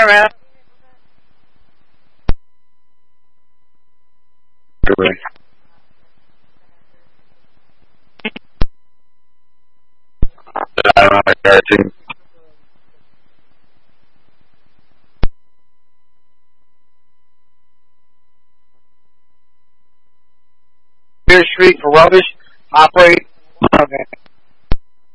man. I don't know, I think. Street for rubbish. Operate. Okay.